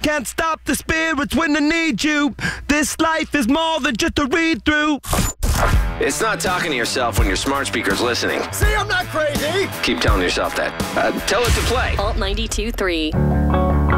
can't stop the spirits when they need you. This life is more than just a read-through. It's not talking to yourself when your smart speaker's listening. See, I'm not crazy. Keep telling yourself that. Tell it to play. Alt 92.3.